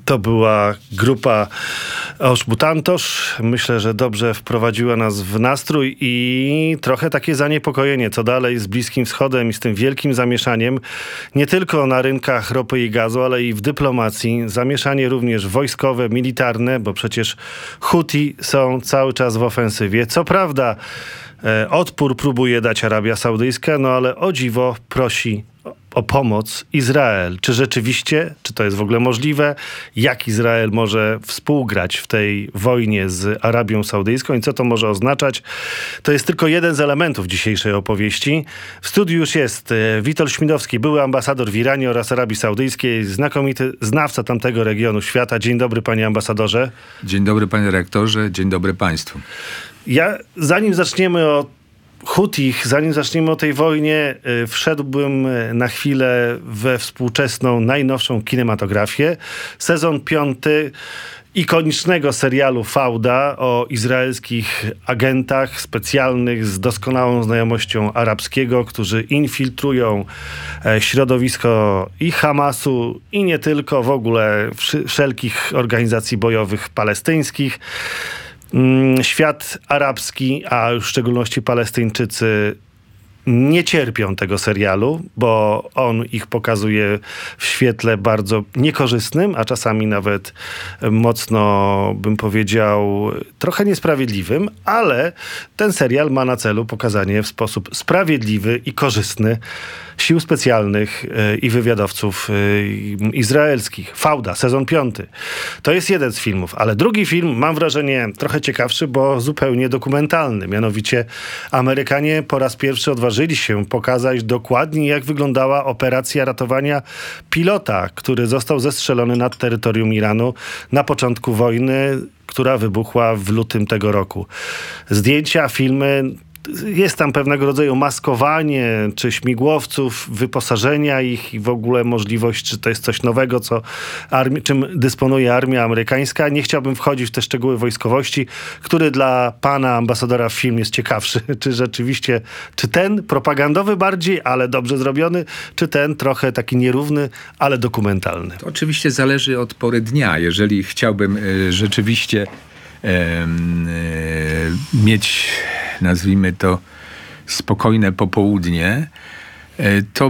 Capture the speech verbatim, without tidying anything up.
To była grupa Os Mutantos. Myślę, że dobrze wprowadziła nas w nastrój i trochę takie zaniepokojenie, co dalej z Bliskim Wschodem i z tym wielkim zamieszaniem, nie tylko na rynkach ropy i gazu, ale i w dyplomacji. Zamieszanie również wojskowe, militarne, bo przecież Huti są cały czas w ofensywie. Co prawda e, odpór próbuje dać Arabia Saudyjska, no ale o dziwo prosi o pomoc Izrael. Czy rzeczywiście, czy to jest w ogóle możliwe? Jak Izrael może współgrać w tej wojnie z Arabią Saudyjską i co to może oznaczać? To jest tylko jeden z elementów dzisiejszej opowieści. W studiu już jest e, Witold Śmidowski, były ambasador w Iranie oraz Arabii Saudyjskiej, znakomity znawca tamtego regionu świata. Dzień dobry, panie ambasadorze. Dzień dobry, panie rektorze. Dzień dobry państwu. Ja, zanim zaczniemy o Hutich, zanim zaczniemy o tej wojnie, y, wszedłbym na chwilę we współczesną, najnowszą kinematografię. Sezon piąty ikonicznego serialu Fauda o izraelskich agentach specjalnych z doskonałą znajomością arabskiego, którzy infiltrują e, środowisko i Hamasu, i nie tylko, w ogóle wszy- wszelkich organizacji bojowych palestyńskich. Świat arabski, a w szczególności Palestyńczycy, nie cierpią tego serialu, bo on ich pokazuje w świetle bardzo niekorzystnym, a czasami nawet mocno, bym powiedział, trochę niesprawiedliwym, ale ten serial ma na celu pokazanie w sposób sprawiedliwy i korzystny sił specjalnych i wywiadowców izraelskich. Fauda, sezon piąty. To jest jeden z filmów, ale drugi film, mam wrażenie, trochę ciekawszy, bo zupełnie dokumentalny. Mianowicie Amerykanie po raz pierwszy odważyli się pokazać dokładnie, jak wyglądała operacja ratowania pilota, który został zestrzelony nad terytorium Iranu na początku wojny, która wybuchła w lutym tego roku. Zdjęcia, filmy. Jest tam pewnego rodzaju maskowanie, czy śmigłowców, wyposażenia ich i w ogóle możliwość, czy to jest coś nowego, co armii, czym dysponuje armia amerykańska. Nie chciałbym wchodzić w te szczegóły wojskowości, który dla pana ambasadora w film jest ciekawszy. Czy rzeczywiście, czy ten propagandowy bardziej, ale dobrze zrobiony, czy ten trochę taki nierówny, ale dokumentalny? To oczywiście zależy od pory dnia. Jeżeli chciałbym y, rzeczywiście y, y, mieć, nazwijmy to, spokojne popołudnie, to